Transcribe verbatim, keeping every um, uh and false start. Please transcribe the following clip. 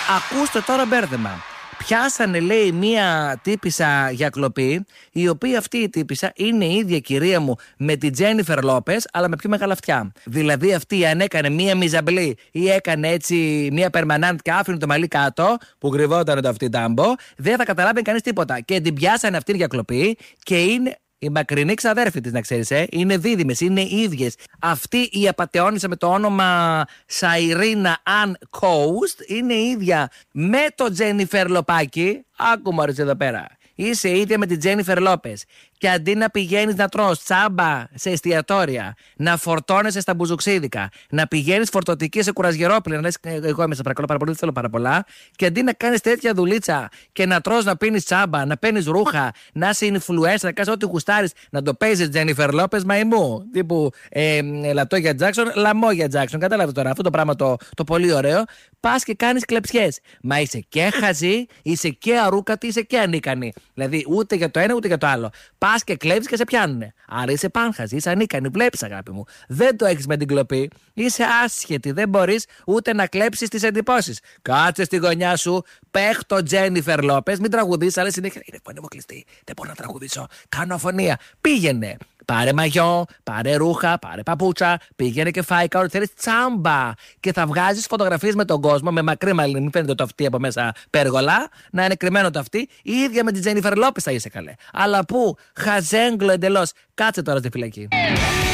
Ακούστε τώρα μπέρδεμα. Πιάσανε, λέει, μία τύπισσα για κλοπή, η οποία αυτή η τύπισσα είναι η ίδια, κυρία μου, με την Τζένιφερ Λόπες, αλλά με πιο μεγάλα αυτιά. Δηλαδή αυτή, αν έκανε μία μιζαμπλή ή έκανε έτσι μία περμανάντ και άφηνε το μαλλί κάτω, που κρυβόταν το αυτή τάμπο, δεν θα καταλάβει κανείς τίποτα. Και την πιάσανε αυτήν για κλοπή και είναι η μακρινή ξαδέρφη της, να ξέρεις, ε. Είναι δίδυμες, είναι ίδιες. Αυτή η απατεώνισσα με το όνομα Σαϊρίνα Αν Κόουστ είναι ίδια με το Τζένιφερ Λοπάκι. Άκου μόλις εδώ πέρα. Είσαι ίδια με την Τζένιφερ Λόπες. Και αντί να πηγαίνεις να τρως τσάμπα σε εστιατόρια, να φορτώνεσαι στα μπουζουξίδικα, να πηγαίνεις φορτωτική σε κουρασγερόπλαια, να λες εγώ είμαι σε παρακαλώ πάρα πολύ, δεν θέλω πάρα πολλά, και αντί να κάνεις τέτοια δουλίτσα και να τρως, να πίνεις τσάμπα, να παίρνεις ρούχα, να είσαι influencer, να κάνεις ό,τι γουστάρεις, να το παίζεις Τζένιφερ Λόπες μαϊμού. Τύπου ε, λατό για Τζάκσον, λαμό για Τζάκσον. Κατάλαβε τώρα αυτό το πράγμα το, το πολύ ωραίο. Πας και κάνεις κλεψιές. Μα είσαι και χαζή, είσαι και αρούκατη, είσαι και ανίκανη. Δηλαδή ούτε για το ένα ούτε για το άλλο. Πας και κλέβεις και σε πιάνουνε. Άρα είσαι πάνχαζη, είσαι ανίκανη. Βλέπεις, αγάπη μου. Δεν το έχεις με την κλοπή. Είσαι άσχετη. Δεν μπορείς ούτε να κλέψεις τις εντυπώσεις. Κάτσε στη γωνιά σου. Παίχτο Τζένιφερ Λόπες. Μην τραγουδείς, αλλά συνέχεια. Είναι φωνή κλειστή. Δεν μπορώ να τραγουδήσω. Κάνω αφωνία. Πήγαινε. Πάρε μαγιό, πάρε ρούχα, πάρε παπούτσα, πήγαινε και φάει ό,τι θέλεις τσάμπα. Και θα βγάζεις φωτογραφίες με τον κόσμο, με μακρύ μαλλί, μην φαίνεται το αυτί από μέσα πέργολα, να είναι κρυμμένο το αυτί, η ίδια με την Τζένιφερ Λόπες θα είσαι καλέ. Αλλά πού, χαζέγκλο εντελώς, κάτσε τώρα στη φυλακή.